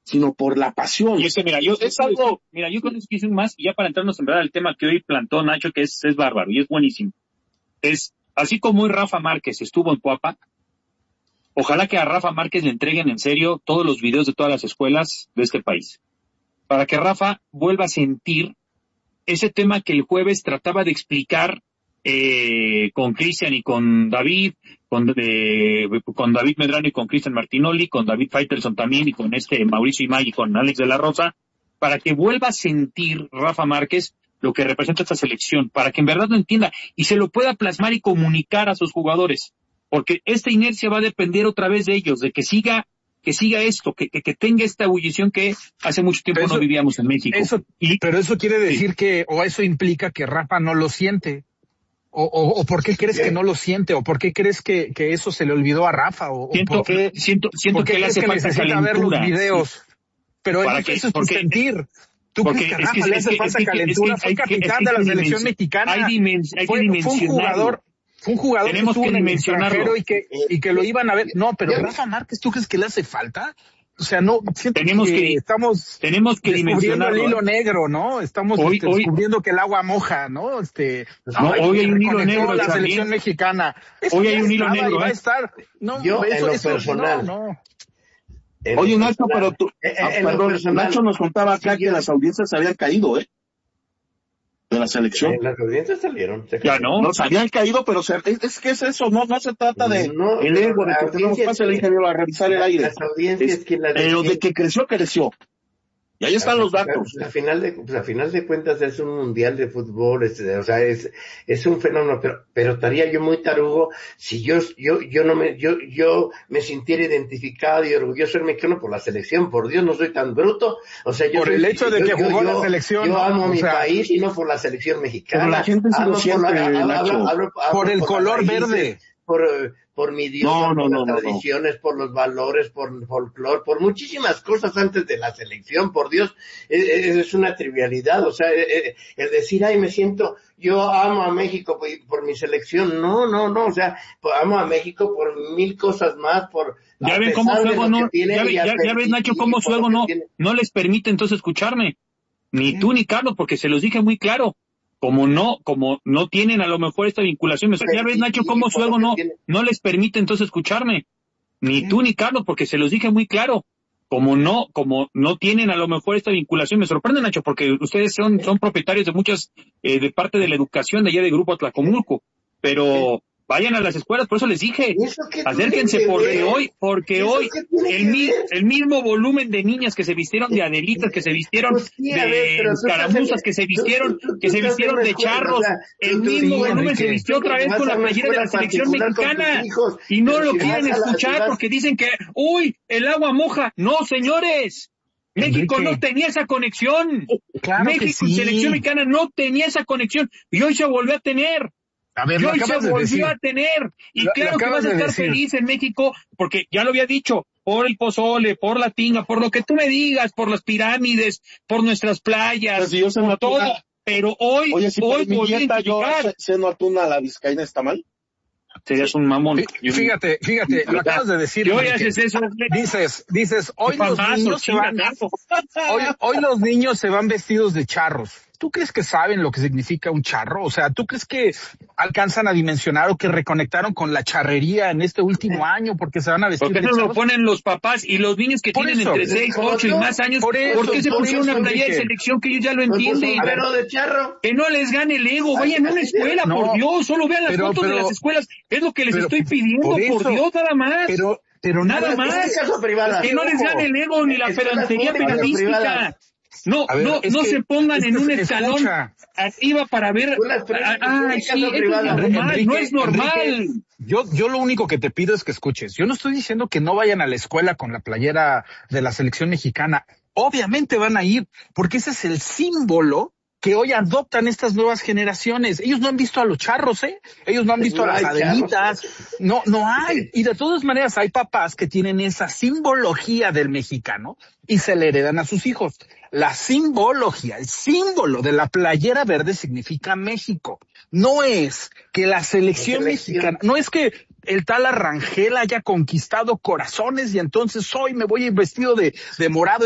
sino por la pasión. Y es que, yo con eso quise más, y ya para entrarnos en verdad al tema que hoy plantó Nacho, que es bárbaro, y es buenísimo. Es, así como hoy Rafa Márquez estuvo en Cuapa, ojalá que a Rafa Márquez le entreguen en serio todos los videos de todas las escuelas de este país, para que Rafa vuelva a sentir ese tema que el jueves trataba de explicar con Cristian y con David, con David Medrano y con Cristian Martinoli, con David Faitelson también, y con Mauricio Imay y con Alex de la Rosa, para que vuelva a sentir Rafa Márquez lo que representa esta selección, para que en verdad lo entienda y se lo pueda plasmar y comunicar a sus jugadores, porque esta inercia va a depender otra vez de ellos, de que siga esto, que tenga esta ebullición que hace mucho tiempo no vivíamos en México. Pero eso quiere decir o eso implica que Rafa no lo siente. ¿O por qué crees que no lo siente? ¿O por qué crees que eso se le olvidó a Rafa? Siento que le hace falta calentura. Ver los videos. Pero eso es tu sentir. ¿Tú crees que a Rafa le hace falta calentura? Fue capitán de la selección mexicana. Fue un jugador tenemos que dimensionarlo. Y que lo iban a ver. No, pero Rafa Márquez, ¿tú crees que le hace falta? O sea, no, tenemos que descubriendo el hilo negro, ¿no? Estamos descubriendo que el agua moja, ¿no? Hoy hay un hilo negro. La selección mexicana. Hoy hay un hilo negro. Va a estar. No, yo en lo personal. No. Oye, Nacho, pero Nacho nos contaba acá que las audiencias se habían caído, de la selección. Las audiencias salieron. Ya no. No, se habían caído, pero es que es eso, no se trata de el ego, de que tenemos pase el ingeniero a revisar el aire. Las audiencias pero de que creció. Y ahí están los datos. A final de cuentas es un mundial de fútbol, o sea, es un fenómeno, pero estaría yo muy tarugo si yo me sintiera identificado y orgulloso de ser mexicano por la selección. Por Dios, no soy tan bruto. O sea, por el hecho de que jugó la selección. Yo amo mi país y no por la selección mexicana. Pero la gente sí lo siente, Nacho. Por el color verde. Por mi idioma, por las tradiciones, por los valores, por el folclore, por muchísimas cosas antes de la selección, por Dios, es una trivialidad, o sea, el decir, yo amo a México por mi selección, no, o sea, amo a México por mil cosas más, ya ven cómo su ego ya ves, Nacho, cómo su ego no les permite entonces escucharme, ni tú ni Carlos, porque se los dije muy claro. Como no tienen a lo mejor esta vinculación, ya ves, Nacho, cómo su ego no les permite entonces escucharme, ni tú ni Carlos, porque se los dije muy claro, como no tienen a lo mejor esta vinculación. Me sorprende, Nacho, porque ustedes son propietarios de muchas, de parte de la educación de allá de Grupo Atlacomulco, pero vayan a las escuelas, por eso les dije, acérquense, porque hoy el mismo volumen de niñas que se vistieron de Adelitas, que se vistieron de escaramuzas, que se vistieron de charros, el mismo volumen se vistió otra vez con la playera de la selección mexicana, y no lo quieren escuchar porque dicen que, el agua moja. No, señores, México no tenía esa conexión. Claro, México y selección mexicana no tenía esa conexión, y hoy se volvió a tener. Hoy se volvió a tener, y claro que vas a estar feliz en México, porque ya lo había dicho, por el pozole, por la tinga, por lo que tú me digas, por las pirámides, por nuestras playas, por todo, pero hoy mi dieta yo ceno atún a la vizcaína, ¿está mal? Serías un mamón. Fíjate, lo acabas de decir. ¿Qué hoy haces eso? Dices, hoy los niños se van vestidos de charros. ¿Tú crees que saben lo que significa un charro? O sea, ¿tú crees que alcanzan a dimensionar o que reconectaron con la charrería en este último año porque se van a vestir de charros? Porque eso lo ponen los papás y los niños que tienen entre 6, 8 y más años. ¿Por qué se pusieron una playera de selección que ellos ya lo entienden? De charro. Que no les gane el ego, vayan a una escuela, por Dios, solo vean las fotos de las escuelas. Es lo que les estoy pidiendo, por Dios, nada más. Pero nada más. Que no les gane el ego ni la pedantería periodística. No se pongan en un escalón arriba para ver. No es normal. Enrique, yo lo único que te pido es que escuches. Yo no estoy diciendo que no vayan a la escuela con la playera de la selección mexicana. Obviamente van a ir, porque ese es el símbolo que hoy adoptan estas nuevas generaciones. Ellos no han visto a los charros, ellos no han visto a las Adelitas, no hay. Y de todas maneras hay papás que tienen esa simbología del mexicano y se le heredan a sus hijos. La simbología, el símbolo de la playera verde significa México. No es que la selección mexicana, no es que el tal Arrangel haya conquistado corazones y entonces hoy me voy vestido de morado